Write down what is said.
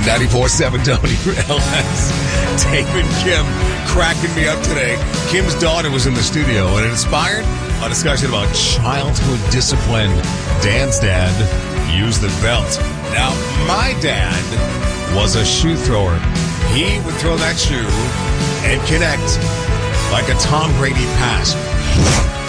94.7 WLS. Dave and Kim cracking me up today. Kim's daughter was in the studio, and it inspired a discussion about childhood discipline. Dan's dad used the belt. Now, my dad was a shoe thrower. He would throw that shoe and connect like a Tom Brady pass.